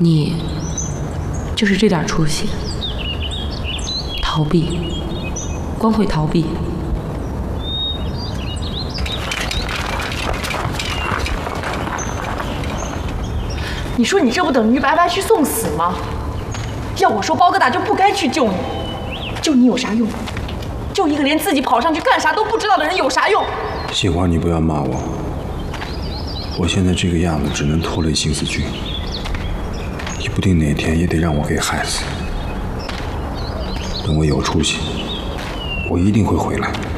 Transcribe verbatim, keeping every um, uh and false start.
你就是这点出息，逃避，光会逃避。 你说你这不等于白白去送死吗？要我说，包哥大就不该去救你，救你有啥用？救一个连自己跑上去干啥都不知道的人有啥用？ 杏花，你不要骂我，我现在这个样子只能拖累杏子君，你不定哪天也得让我给害死。等我有出息，我一定会回来。